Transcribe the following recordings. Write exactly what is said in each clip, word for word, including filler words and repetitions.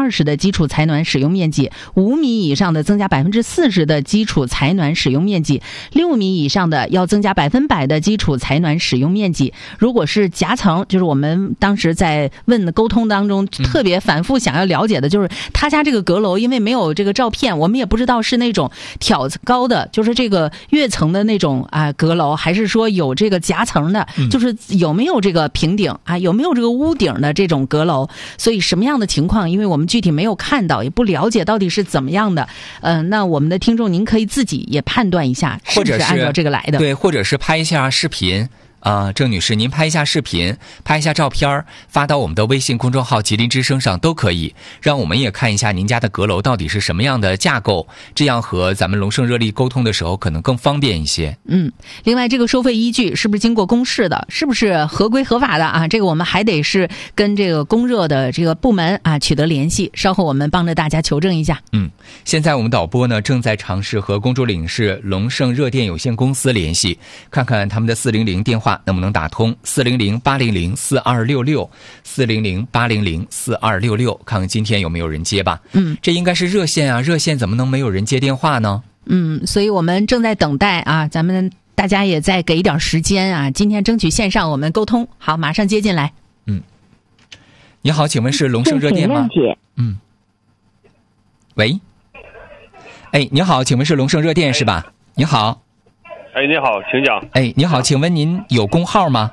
二十的基础采暖使用面积，五米以上的增加百分之四十的基础采暖使用面积，六米以上的要增加百分百的基础采暖使用面积。如果是夹层，就是我们当时在问的沟通当中特别反复想要了解的，就是他家这个阁楼，因为没有这个照片，我们也不知道是那种挑高的，就是这个跃层的那种啊阁楼，还是说有这个夹层的，就是有没有这个平顶啊，有没有这个屋顶的这种阁楼。所以什么样的情况，因为我们具体没有看到，也不了解到底是怎么样的。呃，那我们的听众您可以自己也判断一下，是不是按照这个来的？ 对，或者是拍一下视频。啊、呃，郑女士，您拍一下视频，拍一下照片，发到我们的微信公众号吉林之声上都可以，让我们也看一下您家的阁楼到底是什么样的架构，这样和咱们龙盛热力沟通的时候可能更方便一些。 嗯，另外这个收费依据是不是经过公示的，是不是合规合法的啊？这个我们还得是跟这个供热的这个部门啊取得联系，稍后我们帮着大家求证一下。 嗯，现在我们导播呢正在尝试和公主岭市龙盛热电有限公司联系，看看他们的四零零电话能不能打通，四零零八零零四二六六，四零零八零零四二六六，看看今天有没有人接吧。 嗯， 这应该是热线啊，热线怎么能没有人接电话呢？ 嗯，所以我们正在等待啊，咱们大家也再给一点时间啊，今天争取线上我们沟通。好，马上接进来。 嗯，你好，请问是龙盛热电吗？嗯，喂，哎，你好，请问是龙盛热电是吧？你好。 哎，你好，请讲。 哎，你好，请问您有工号吗？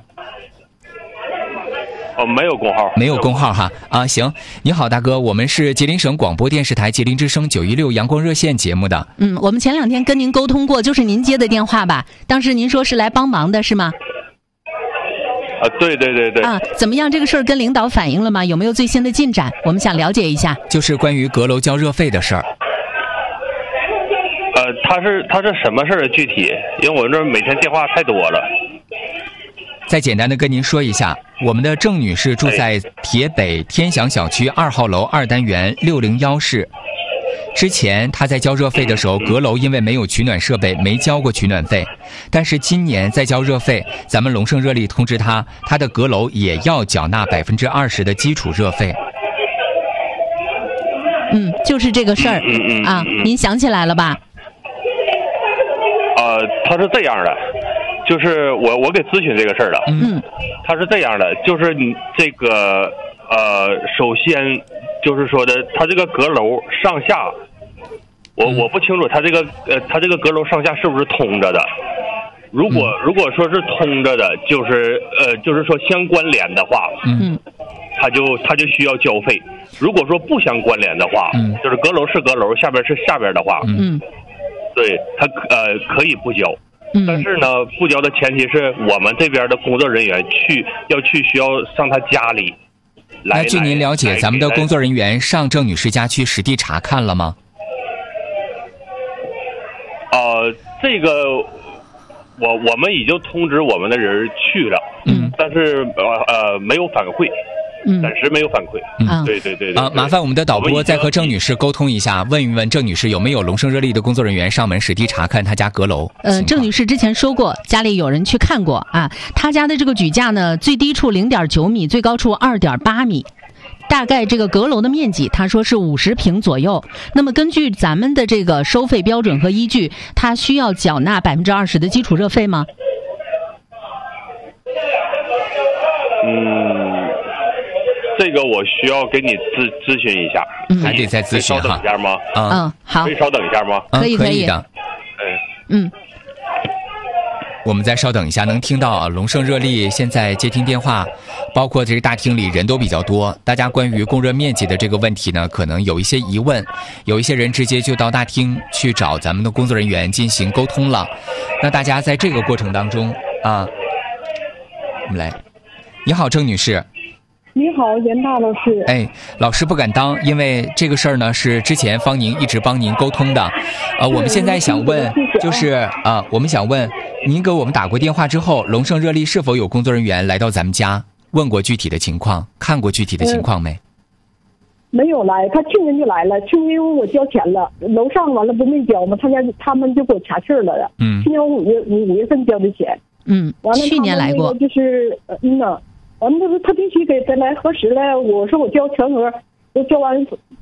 哦，没有工号。 没有工号哈。啊，行。你好，大哥，我们是吉林省广播电视台吉林之声九一六阳光热线节目的。 嗯，我们前两天跟您沟通过，就是您接的电话吧？当时您说是来帮忙的是吗？ 啊，对对对对。 啊，怎么样？这个事儿跟领导反映了吗？有没有最新的进展？我们想了解一下。 就是关于阁楼交热费的事儿。 呃，他是他是什么事儿具体？因为我这每天电话太多了。 再简单的跟您说一下，我们的郑女士住在铁北天祥小区二号楼二单元六零一室。之前她在交热费的时候，阁楼因为没有取暖设备，没交过取暖费。但是今年在交热费，咱们龙盛热力通知她，她的阁楼也要缴纳百分之二十的基础热费。 嗯，就是这个事儿。 嗯嗯啊，您想起来了吧？ 呃，他是这样的，就是我我给咨询这个事儿的。 嗯， 他是这样的，就是你这个呃，首先就是说的，他这个阁楼上下，我我不清楚他这个呃，他这个阁楼上下是不是通着的。如果如果说是通着的，就是呃，就是说相关联的话， 嗯， 他就他就需要交费。如果说不相关联的话， 嗯， 就是阁楼是阁楼，下边是下边的话， 嗯。 对他呃可以不交， 嗯， 但是呢，不交的前提是我们这边的工作人员去要去需要上他家里来。 那据您了解，咱们的工作人员上郑女士家去实地查看了吗？ 呃，这个我我们已经通知我们的人去了， 嗯， 但是呃呃没有反馈。 嗯， 暂时没有反馈。 嗯， 对对对对。 啊，麻烦我们的导播再和郑女士沟通一下，问一问郑女士有没有龙盛热力的工作人员上门实地查看她家阁楼。 呃，郑女士之前说过，家里有人去看过啊，她家的这个举架呢，最低处零点九米，最高处二点八米。大概这个阁楼的面积，他说是五十平左右。那么根据咱们的这个收费标准和依据，他需要缴纳百分之二十的基础热费吗？ 嗯，这个我需要给你咨咨询一下， 嗯， 还得再咨询哈。 稍等一下吗？ 啊， 嗯，好， 可以稍等一下吗？ 可以可以的。 嗯。 我们再稍等一下，能听到啊，龙盛热力现在接听电话，包括这个大厅里人都比较多，大家关于供热面积的这个问题呢，可能有一些疑问，有一些人直接就到大厅去找咱们的工作人员进行沟通了。那大家在这个过程当中啊，我们来，你好，郑女士。 你好，严大老师。 哎，老师不敢当，因为这个事儿呢是之前方宁一直帮您沟通的，呃，我们现在想问，就是啊、呃，我们想问，您给我们打过电话之后，龙盛热力是否有工作人员来到咱们家，问过具体的情况，看过具体的情况没？ 嗯、没有来，他去年就来了，去年我交钱了，楼上完了不没交吗？他家他们就给我掐气儿了。 嗯， 去年五月五五月份交的钱。 嗯， 完了去年来过， 就是嗯呐。完了，他必须给咱来核实了。我说我交全额，我交完